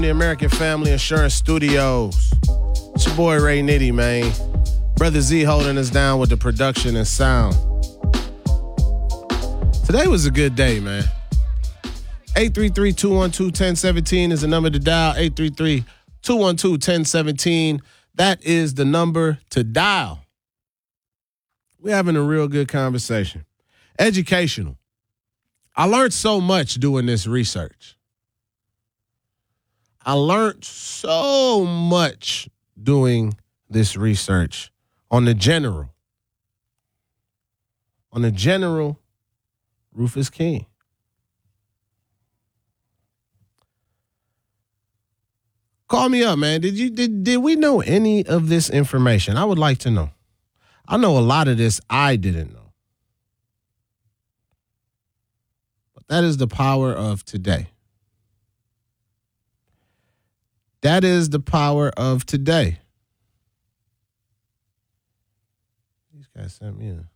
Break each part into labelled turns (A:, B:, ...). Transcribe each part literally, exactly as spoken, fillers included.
A: The American Family Insurance Studios. It's your boy Ray Nitty, man. Brother Z holding us down with the production and sound. Today was a good day, man. eight three three, two one two, one zero one seven is the number to dial. eight three three, two one two, one zero one seven. That is the number to dial. We're having a real good conversation. Educational. I learned so much doing this research. I learned so much doing this research on the general. On the general, Rufus King. Call me up, man. Did you did, did we know any of this information? I would like to know. I know a lot of this I didn't know. But that is the power of today. That is the power of today. These guys sent me a.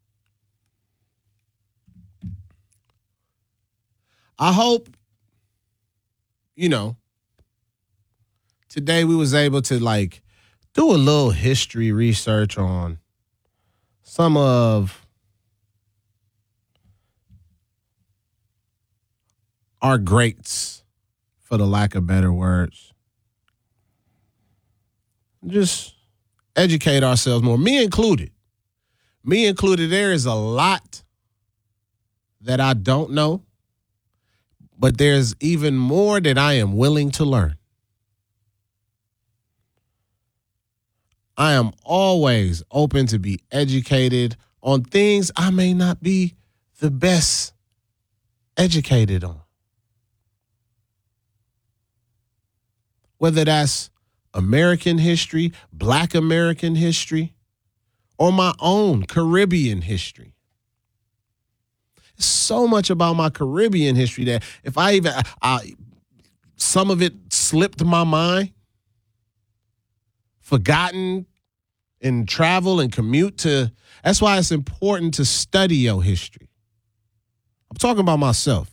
A: I hope, you know, today we was able to like do a little history research on some of our greats, for the lack of better words. Just educate ourselves more. Me included. Me included. There is a lot that I don't know, but there's even more that I am willing to learn. I am always open to be educated on things I may not be the best educated on. Whether that's American history, Black American history, or my own Caribbean history. So much about my Caribbean history that if I even, I, some of it slipped my mind, forgotten in travel and commute to, that's why it's important to study your history. I'm talking about myself.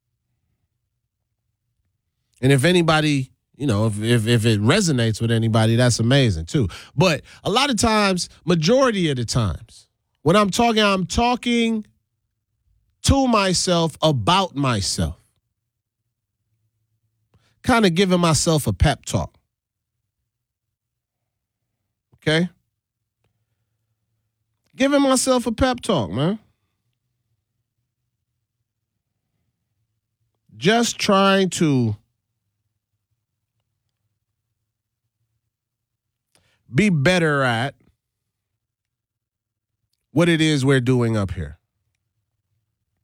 A: And if anybody, you know, if, if if it resonates with anybody, that's amazing too. But a lot of times, majority of the times, when I'm talking, I'm talking to myself about myself. Kind of giving myself a pep talk. Okay? Giving myself a pep talk, man. Just trying to be better at what it is we're doing up here.